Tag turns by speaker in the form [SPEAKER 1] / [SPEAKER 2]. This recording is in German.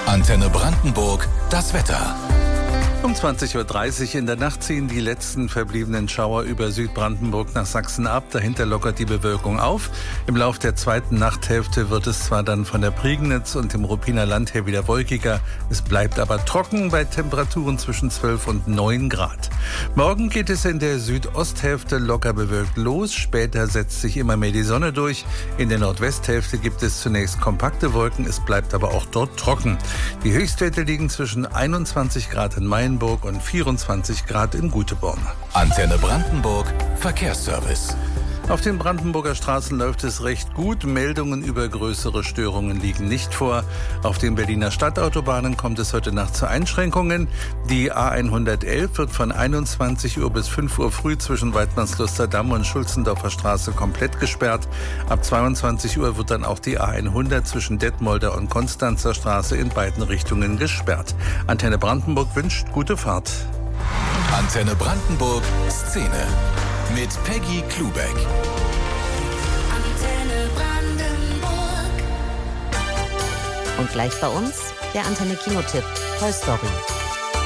[SPEAKER 1] Antenne Brandenburg, das Wetter.
[SPEAKER 2] Um 20.30 Uhr in der Nacht ziehen die letzten verbliebenen Schauer über Südbrandenburg nach Sachsen ab. Dahinter lockert die Bewölkung auf. Im Lauf der zweiten Nachthälfte wird es zwar dann von der Prignitz und dem Ruppiner Land her wieder wolkiger. Es bleibt aber trocken bei Temperaturen zwischen 12 und 9 Grad. Morgen geht es in der Südosthälfte locker bewölkt los. Später setzt sich immer mehr die Sonne durch. In der Nordwesthälfte gibt es zunächst kompakte Wolken. Es bleibt aber auch dort trocken. Die Höchstwerte liegen zwischen 21 Grad in Mainburg und 24 Grad in Güteborn.
[SPEAKER 1] Antenne Brandenburg, Verkehrsservice.
[SPEAKER 2] Auf den Brandenburger Straßen läuft es recht gut. Meldungen über größere Störungen liegen nicht vor. Auf den Berliner Stadtautobahnen kommt es heute Nacht zu Einschränkungen. Die A111 wird von 21 Uhr bis 5 Uhr früh zwischen Waidmannsluster Damm und Schulzendorfer Straße komplett gesperrt. Ab 22 Uhr wird dann auch die A100 zwischen Detmolder und Konstanzer Straße in beiden Richtungen gesperrt. Antenne Brandenburg wünscht gute Fahrt.
[SPEAKER 1] Antenne Brandenburg, Szene. Mit Peggy Klubeck.
[SPEAKER 3] Antenne Brandenburg.
[SPEAKER 4] Und gleich bei uns der Antenne Kinotipp Toy Story.